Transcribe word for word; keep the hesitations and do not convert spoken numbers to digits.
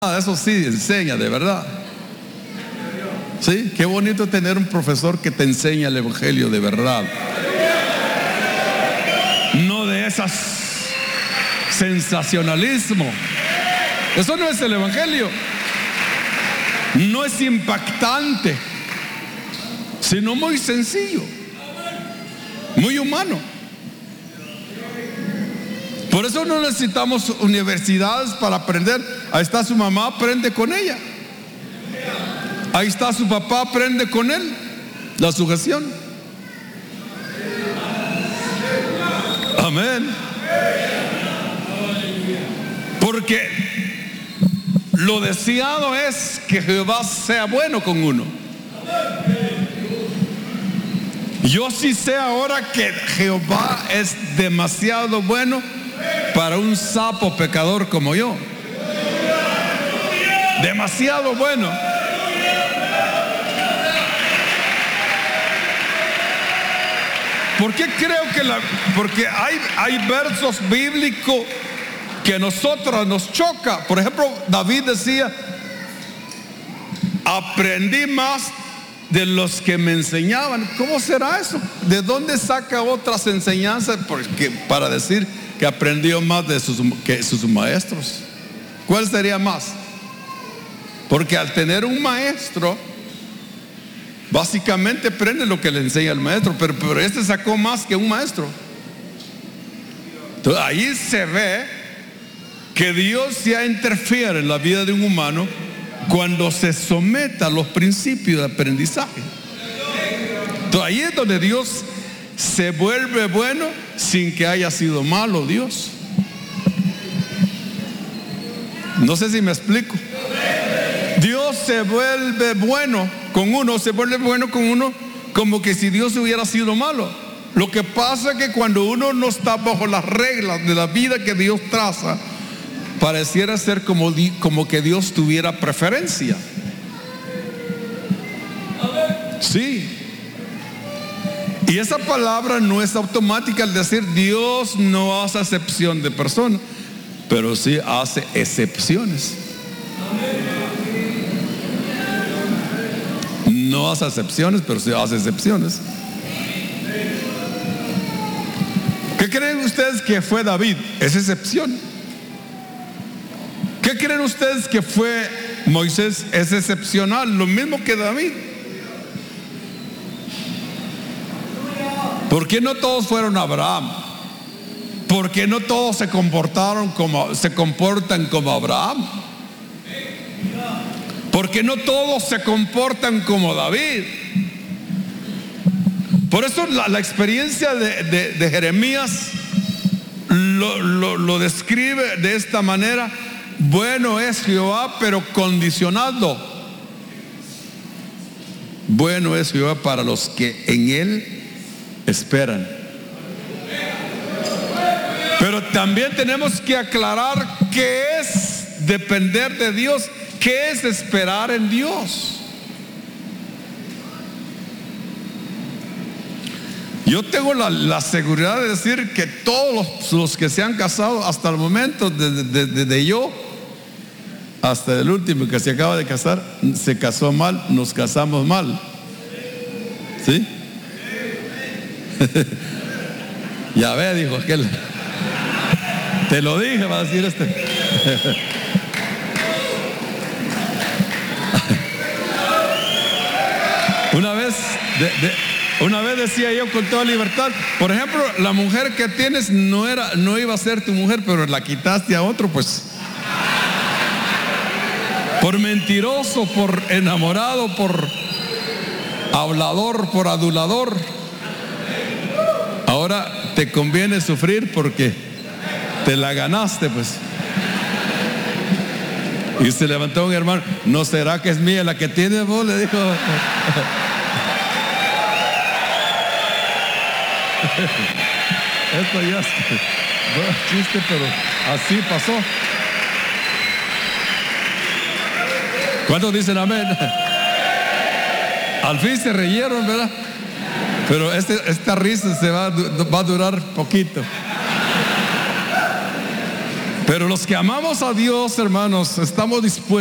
Ah, eso sí, enseña de verdad. Sí, qué bonito tener un profesor que te enseña el evangelio de verdad. No de esas sensacionalismo. Eso no es el evangelio. No es impactante, sino muy sencillo, muy humano. Por eso no necesitamos universidades para aprender. Ahí está su mamá, aprende con ella. Ahí está su papá, aprende con él. La sujeción. Amén. Porque lo deseado es que Jehová sea bueno con uno. Yo sí sé ahora que Jehová es demasiado bueno para un sapo pecador como yo. Demasiado bueno. ¿Por qué creo que la? Porque hay, hay versos bíblicos que a nosotros nos choca. Por ejemplo, David decía: aprendí más de los que me enseñaban. ¿Cómo será eso? ¿De dónde saca otras enseñanzas? Porque para decir que aprendió más de sus, que sus maestros. ¿Cuál sería más? Porque al tener un maestro, básicamente aprende lo que le enseña el maestro, pero, pero este sacó más que un maestro. Entonces ahí se ve que Dios ya interfiere en la vida de un humano cuando se somete a los principios de aprendizaje. Entonces ahí es donde Dios se vuelve bueno sin que haya sido malo Dios. No sé si me explico. Dios se vuelve bueno con uno, se vuelve bueno con uno como que si Dios hubiera sido malo. Lo que pasa es que cuando uno no está bajo las reglas de la vida que Dios traza, pareciera ser como, como que Dios tuviera preferencia. Sí. Y esa palabra no es automática al decir Dios no hace acepción de personas, pero sí hace excepciones. No hace excepciones, pero sí hace excepciones. ¿Qué creen ustedes que fue David? Es excepción. ¿Qué creen ustedes que fue Moisés? Es excepcional, lo mismo que David. ¿Por qué no todos fueron Abraham? ¿Por qué no todos se comportaron como se comportan como Abraham? Porque no todos se comportan como David. Por eso la, la experiencia de, de, de Jeremías lo, lo, lo describe de esta manera: bueno es Jehová, pero condicionado. Bueno es Jehová para los que en él esperan. Pero también tenemos que aclarar qué es depender de Dios. ¿Qué es esperar en Dios? Yo tengo la, la seguridad de decir que todos los, los que se han casado hasta el momento, desde de, de, de yo hasta el último que se acaba de casar, se casó mal, nos casamos mal. ¿Sí? Ya ve, dijo aquel. Te lo dije, va a decir este. Una vez, de, de, una vez decía yo con toda libertad, por ejemplo, la mujer que tienes no era, no iba a ser tu mujer, pero la quitaste a otro, pues. Por mentiroso, por enamorado, por hablador, por adulador. Ahora te conviene sufrir porque te la ganaste, pues. Y se levantó un hermano: ¿no será que es mía la que tienes vos? Le dijo. Esto ya es bueno, chiste, pero así pasó. ¿Cuántos dicen amén? Al fin se reyeron, ¿verdad? Pero este, esta risa se va, va a durar poquito. Pero los que amamos a Dios, hermanos, estamos dispuestos